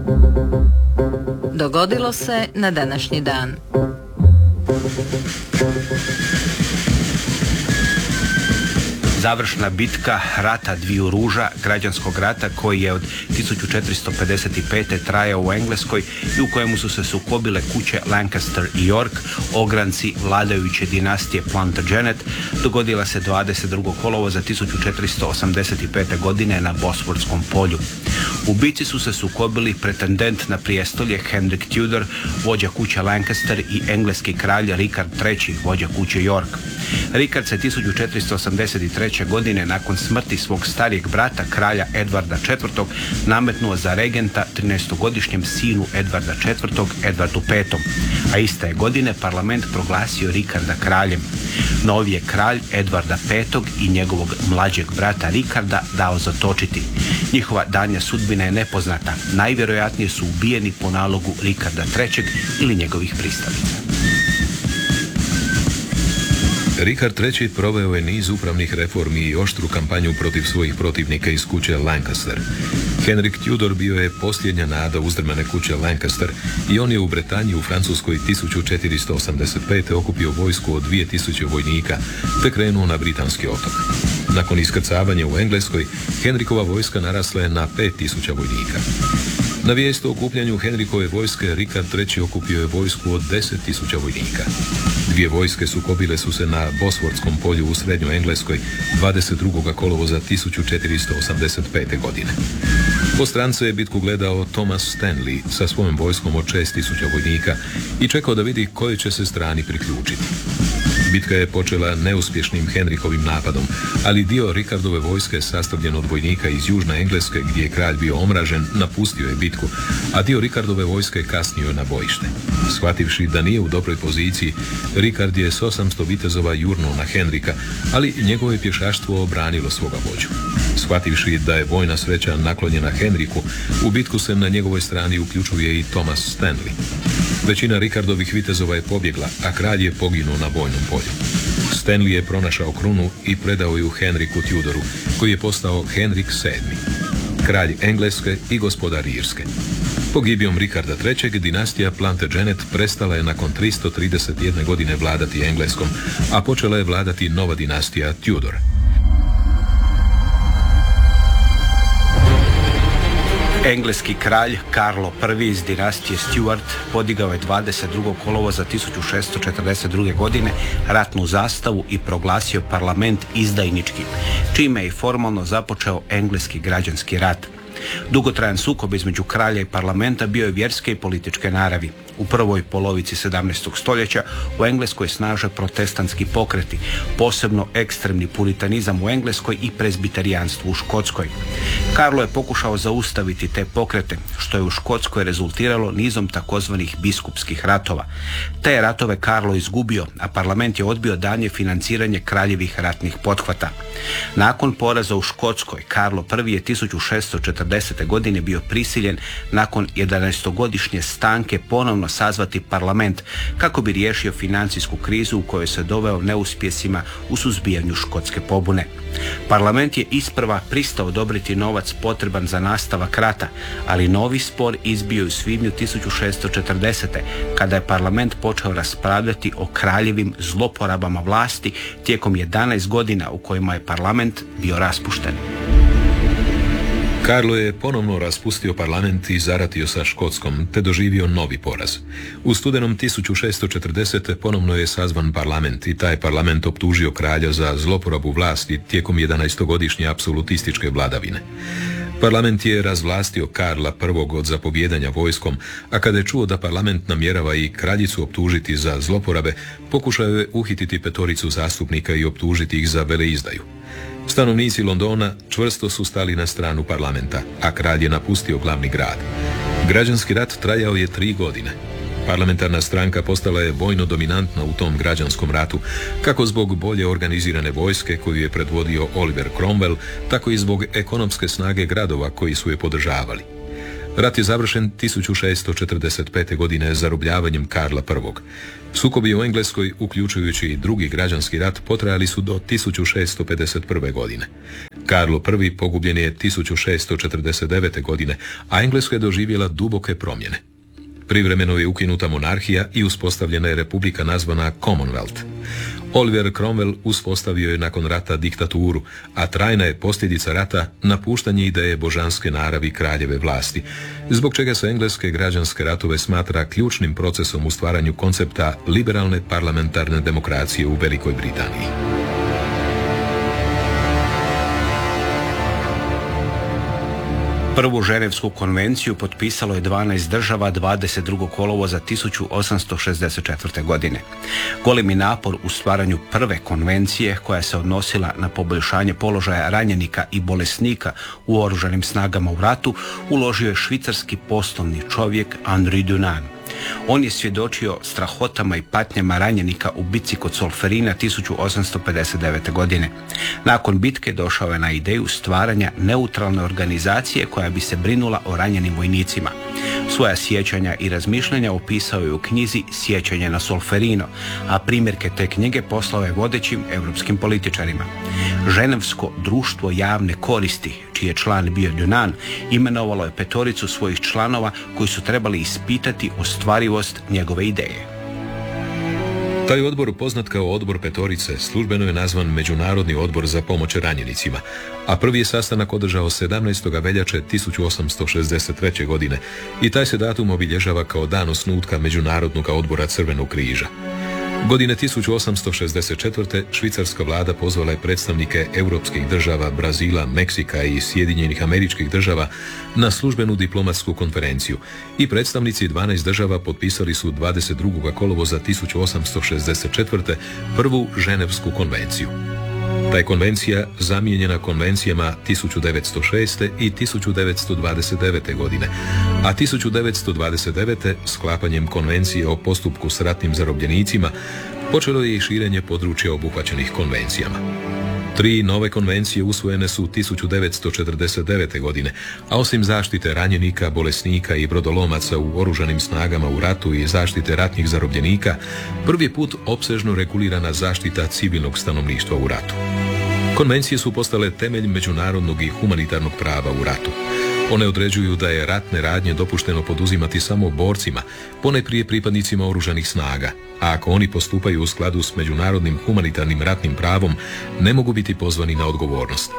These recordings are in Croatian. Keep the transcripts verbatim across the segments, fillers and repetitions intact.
Dogodilo se na današnji dan. Završna bitka rata dviju ruža, građanskog rata koji je od tisuću četiristo pedeset pete. trajao u Engleskoj i u kojemu su se sukobile kuće Lancaster i York, ogranci vladajuće dinastije Plantagenet, dogodila se dvadeset drugog kolovoza tisuću četiristo osamdeset pete. godine na Bosforskom polju. U bitci su se sukobili pretendent na prijestolje Henrik Tudor, vođa kuće Lancaster, i engleski kralj Richard treći, vođa kuće York. Richard se tisuću četiristo osamdeset treće. godine nakon smrti svog starijeg brata, kralja Edvarda četvrtog. nametnuo za regenta trinaestogodišnjem sinu Edvarda četvrtog. Edvardu petom. A iste je godine parlament proglasio Richarda kraljem. Novi je kralj Edvarda petog. i njegovog mlađeg brata Richarda dao zatočiti. Njihova daljnja sudbina je nepoznata. Najvjerojatnije su ubijeni po nalogu Richarda trećeg. ili njegovih pristalica. Richard treći. proveo je niz upravnih reformi i oštru kampanju protiv svojih protivnika iz kuće Lancaster. Henrik Tudor bio je posljednja nada uzdrmane kuće Lancaster i on je u Bretanji u Francuskoj tisuću četiristo osamdeset pete. okupio vojsku od dvije tisuće vojnika te krenuo na Britanski otok. Nakon iskrcavanja u Engleskoj, Henrikova vojska narasla je na pet tisuća vojnika. Na vijest o okupljanju Henrikove vojske, Richard treći. okupio je vojsku od deset tisuća vojnika. Dvije vojske sukobile su se na Bosforskom polju u Srednjoj Engleskoj dvadeset drugog kolovoza tisuću četiristo osamdeset pete. godine. Po strance je bitku gledao Thomas Stanley sa svojom vojskom od šest tisuća vojnika i čekao da vidi kojoj će se strani priključiti. Bitka je počela neuspješnim Henrikovim napadom, ali dio Richardove vojske sastavljen od vojnika iz Južne Engleske, gdje je kralj bio omražen, napustio je bitku, a dio Richardove vojske kasnio na bojište. Shvativši da nije u dobroj poziciji, Richard je s osamsto vitezova jurnuo na Henrika, ali njegovo je pješaštvo obranilo svoga vođu. Shvativši da je vojna sreća naklonjena Henriku, u bitku se na njegovoj strani uključuje i Thomas Stanley. Većina Richardovih vitezova je pobjegla, a kralj je poginuo na bojnom polju. Stanley je pronašao krunu i predao ju Henriku Tudoru, koji je postao Henrik sedmi, kralj Engleske i gospodar Irske. Pogibijom Richarda trećeg. dinastija Plantagenet prestala je nakon tristo trideset jedne. godine vladati Engleskom, a počela je vladati nova dinastija Tudor. Engleski kralj Karlo prvi. iz dinastije Stuart podigao je dvadeset drugog kolovoza tisuću šesto četrdeset druge. godine ratnu zastavu i proglasio parlament izdajničkim, čime je i formalno započeo engleski građanski rat. Dugotrajan sukob između kralja i parlamenta bio je vjerske i političke naravi. U prvoj polovici sedamnaestog. stoljeća u Engleskoj snaže protestantski pokreti, posebno ekstremni puritanizam u Engleskoj i prezbiterijanstvo u Škotskoj. Karlo je pokušao zaustaviti te pokrete, što je u Škotskoj rezultiralo nizom takozvanih biskupskih ratova. Te ratove Karlo izgubio, a parlament je odbio daljnje financiranje kraljevih ratnih pothvata. Nakon poraza u Škotskoj, Karlo prvi. je tisuću šesto četrdesete. godine bio prisiljen nakon jedanaestogodišnje stanke ponovno sazvati parlament kako bi riješio financijsku krizu u kojoj se doveo neuspjesima u suzbijanju škotske pobune. Parlament je isprva pristao odobriti novac potreban za nastavak rata, ali novi spor izbio u svibnju tisuću šesto četrdesete. kada je parlament počeo raspravljati o kraljevim zloporabama vlasti tijekom jedanaest godina u kojima je parlament bio raspušten. Karlo je ponovno raspustio parlament i zaratio sa Škotskom, te doživio novi poraz. U studenom tisuću šesto četrdesete. ponovno je sazvan parlament i taj parlament optužio kralja za zloporabu vlasti tijekom jedanaestogodišnje apsolutističke vladavine. Parlament je razvlastio Karla prvog. od zapovijedanja vojskom, a kada je čuo da parlament namjerava i kraljicu optužiti za zloporabe, pokušao je uhititi petoricu zastupnika i optužiti ih za veleizdaju. Stanovnici Londona čvrsto su stali na stranu parlamenta, a kralj je napustio glavni grad. Građanski rat trajao je tri godine. Parlamentarna stranka postala je vojno dominantna u tom građanskom ratu, kako zbog bolje organizirane vojske koju je predvodio Oliver Cromwell, tako i zbog ekonomske snage gradova koji su je podržavali. Rat je završen tisuću šesto četrdeset pete. godine zarobljavanjem Karla prvog. Sukobi u Engleskoj, uključujući i drugi građanski rat, potrajali su do tisuću šesto pedeset prve. godine. Karlo I pogubljen je tisuću šessto četrdeset devete. godine, a Engleska je doživjela duboke promjene. Privremeno je ukinuta monarhija i uspostavljena je republika nazvana Commonwealth. Oliver Cromwell uspostavio je nakon rata diktaturu, a trajna je posljedica rata napuštanje ideje božanske naravi kraljeve vlasti, zbog čega se engleske građanske ratove smatra ključnim procesom u stvaranju koncepta liberalne parlamentarne demokracije u Velikoj Britaniji. Prvu Ženevsku konvenciju potpisalo je dvanaest država dvadeset drugog kolovoza tisuću osamsto šezdeset četvrte. godine. Golemi napor u stvaranju prve konvencije, koja se odnosila na poboljšanje položaja ranjenika i bolesnika u oružanim snagama u ratu, uložio je švicarski poslovni čovjek Henri Dunant. On je svjedočio strahotama i patnjama ranjenika u bitci kod Solferina tisuću osamsto pedeset devete. godine. Nakon bitke došao je na ideju stvaranja neutralne organizacije koja bi se brinula o ranjenim vojnicima. Svoja sjećanja i razmišljanja opisao je u knjizi Sjećanje na Solferino, a primjerke te knjige poslao je vodećim europskim političarima. Ženevsko društvo javne koristi, čiji je član bio Dunant, imenovalo je petoricu svojih članova koji su trebali ispitati ostvarivost njegove ideje. Taj odbor, poznat kao odbor petorice, službeno je nazvan Međunarodni odbor za pomoć ranjenicima, a prvi je sastanak održao sedamnaestog veljače tisuću osamsto šezdeset treće. godine i taj se datum obilježava kao dan osnutka Međunarodnog odbora Crvenog križa. Godine tisuću osamsto šezdeset četvrte. švicarska vlada pozvala je predstavnike europskih država, Brazila, Meksika i Sjedinjenih Američkih Država na službenu diplomatsku konferenciju i predstavnici dvanaest država potpisali su dvadeset drugog kolovoza tisuću osamsto šezdeset četvrte. prvu Ženevsku konvenciju. Ta je konvencija zamijenjena konvencijama tisuću devetsto šeste. i tisuću devetsto dvadeset devete. godine, a tisuću devetsto dvadeset devete. sklapanjem konvencije o postupku s ratnim zarobljenicima počelo je i širenje područja obuhvaćenih konvencijama. Tri nove konvencije usvojene su tisuću devetsto četrdeset devete. godine, a osim zaštite ranjenika, bolesnika i brodolomaca u oružanim snagama u ratu i zaštite ratnih zarobljenika, prvi put opsežno regulirana zaštita civilnog stanovništva u ratu. Konvencije su postale temelj međunarodnog i humanitarnog prava u ratu. One određuju da je ratne radnje dopušteno poduzimati samo borcima, ponajprije pripadnicima oružanih snaga, a ako oni postupaju u skladu s međunarodnim humanitarnim ratnim pravom, ne mogu biti pozvani na odgovornost.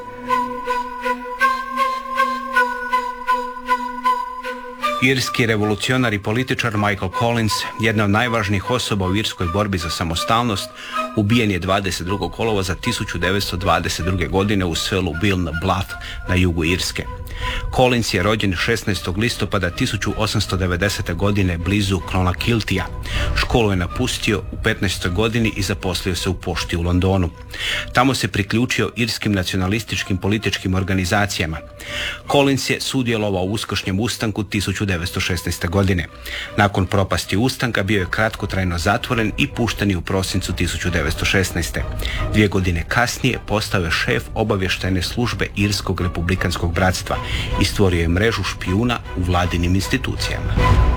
Irski revolucionar i političar Michael Collins, jedna od najvažnijih osoba u irskoj borbi za samostalnost, ubijen je dvadeset drugog kolovoza tisuću devetsto dvadeset druge. godine u selu Bilna Bluff na jugu Irske. Collins je rođen šesnaestog listopada tisuću osamsto devedesete. godine blizu Clonakiltija. Školu je napustio u petnaestoj godini i zaposlio se u pošti u Londonu. Tamo se priključio irskim nacionalističkim političkim organizacijama. Collins je sudjelovao u uskošnjem ustanku tisuću devetsto šesnaeste. godine. Nakon propasti ustanka bio je kratkotrajno zatvoren i pušten je u prosincu tisuću devetsto šesnaeste. Dvije godine kasnije postao je šef obavještajne službe Irskog republikanskog bratstva i stvorio je mrežu špijuna u vladinim institucijama.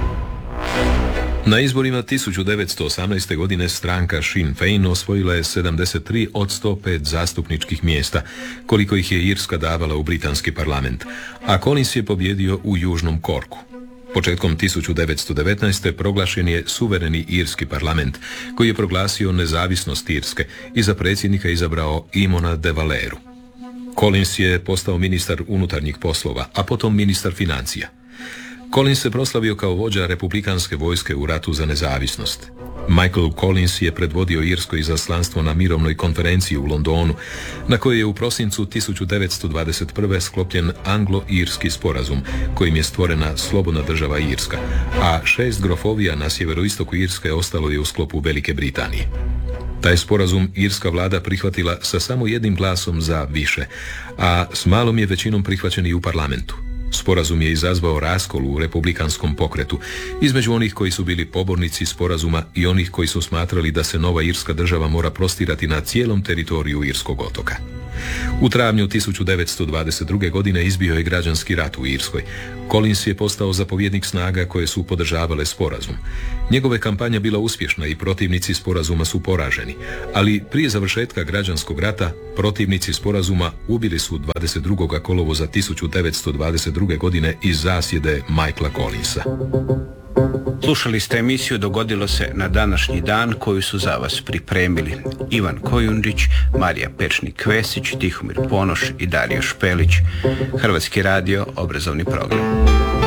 Na izborima tisuću devetsto osamnaeste. godine stranka Sinn Féin osvojila je sedamdeset tri od sto pet zastupničkih mjesta, koliko ih je Irska davala u britanski parlament, a Collins je pobjedio u Južnom Korku. Početkom tisuću devetsto devetnaeste. proglašen je suvereni irski parlament, koji je proglasio nezavisnost Irske i za predsjednika izabrao Eamona de Valero. Collins je postao ministar unutarnjih poslova, a potom ministar financija. Collins se proslavio kao vođa republikanske vojske u ratu za nezavisnost. Michael Collins je predvodio irsko izaslanstvo na mirovnoj konferenciji u Londonu, na kojoj je u prosincu tisuću devetsto dvadeset prve. sklopljen anglo-irski sporazum, kojim je stvorena slobodna država Irska, a šest grofovija na sjeveroistoku Irske ostalo je u sklopu Velike Britanije. Taj sporazum irska vlada prihvatila sa samo jednim glasom za više, a s malom je većinom prihvaćen i u parlamentu. Sporazum je izazvao raskol u republikanskom pokretu između onih koji su bili pobornici sporazuma i onih koji su smatrali da se nova irska država mora prostirati na cijelom teritoriju irskog otoka. U travnju tisuću devetsto dvadeset druge. godine izbio je građanski rat u Irskoj. Collins je postao zapovjednik snaga koje su podržavale sporazum. Njegove kampanja bila uspješna i protivnici sporazuma su poraženi, ali prije završetka građanskog rata protivnici sporazuma ubili su dvadeset drugog kolovoza tisuću devetsto dvadeset druge. godine iz zasjede Michaela Collinsa. Slušali ste emisiju Dogodilo se na današnji dan koju su za vas pripremili Ivan Kojundžić, Marija Pečnik-Kvesić, Tihomir Ponoš i Dario Špelić. Hrvatski radio, obrazovni program.